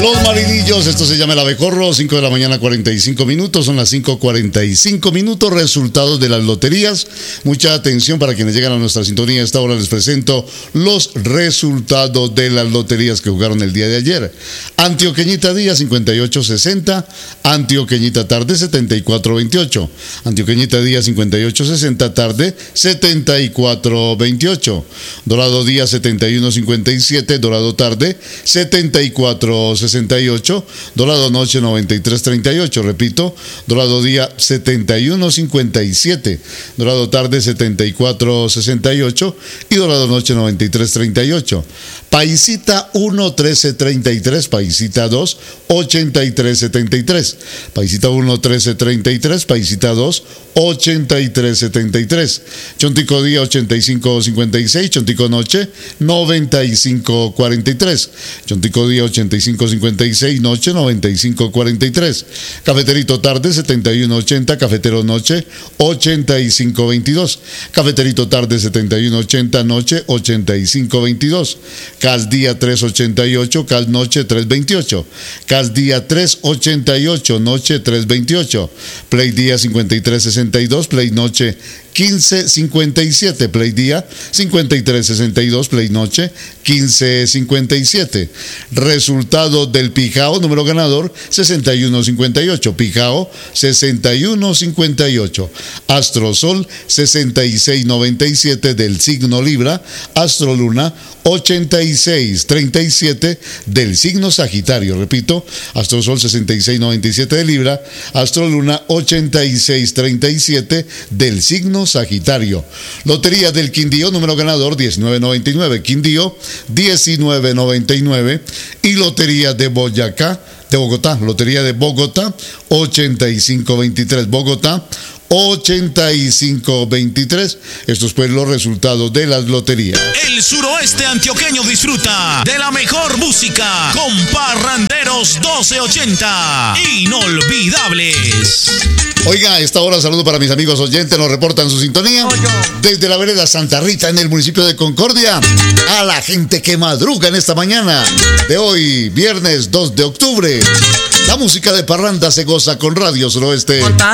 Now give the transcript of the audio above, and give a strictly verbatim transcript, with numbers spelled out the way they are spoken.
Los Marinillos, esto se llama El Abejorro, cinco de la mañana, cuarenta y cinco minutos, son las cinco cuarenta y cinco minutos, resultados de las loterías. Mucha atención para quienes llegan a nuestra sintonía. A esta hora les presento los resultados de las loterías que jugaron el día de ayer. Antioqueñita día cincuenta y ocho sesenta, Antioqueñita tarde setenta y cuatro veintiocho, Antioqueñita día cincuenta y ocho sesenta, tarde setenta y cuatro veintiocho, Dorado día setenta y uno cincuenta y siete, Dorado tarde setenta y cuatro sesenta y ocho, Dorado noche noventa y tres treinta y ocho, repito, Dorado día setenta y uno cincuenta y siete, Dorado tarde setenta y cuatro sesenta y ocho y Dorado noche noventa y tres treinta y ocho. Paisita uno trece treinta y tres, Paisita dos ochenta y tres setenta y tres, Paisita uno trece treinta y tres, Paisita dos ochenta y tres setenta y tres, Chontico día ochenta y cinco cincuenta y seis, Chontico noche noventa y cinco cuarenta y tres, Chontico día ochenta y cinco cincuenta y seis, noche noventa y cinco cuarenta y tres, Cafeterito tarde setenta y uno ochenta, Cafetero noche ochenta y cinco veintidós, Cafeterito tarde setenta y uno ochenta, noche ochenta y cinco veintidós, Cas día tres ochenta y ocho, Cas noche tres veintiocho, Cas día tres ochenta y ocho, noche tres veintiocho, Play día cincuenta y tres sesenta y dos, Play noche quince cincuenta y siete, Play día cincuenta y tres sesenta y dos, Play noche quince cincuenta y siete. Resultado del Pijao, número ganador sesenta y uno cincuenta y ocho, Pijao sesenta y uno cincuenta y ocho, Astrosol sesenta y seis noventa y siete del signo Libra, Astroluna ochenta y seis treinta y siete del signo Sagitario, repito, Astrosol sesenta y seis noventa y siete de Libra, Astroluna ochenta y seis treinta y siete del signo Sagitario. Lotería del Quindío, número ganador diecinueve noventa y nueve, Quindío diecinueve noventa y nueve, y Lotería de Boyacá, de Bogotá, Lotería de Bogotá ochenta y cinco veintitrés, Bogotá ochenta y cinco veintitrés. Estos pues los resultados de las loterías. El suroeste antioqueño disfruta de la mejor música con Parranderos doce ochenta. Inolvidables. Oiga, a esta hora saludo para mis amigos oyentes, nos reportan su sintonía desde la vereda Santa Rita en el municipio de Concordia. A la gente que madruga en esta mañana de hoy, viernes dos de octubre. La música de parranda se goza con Radio Suroeste.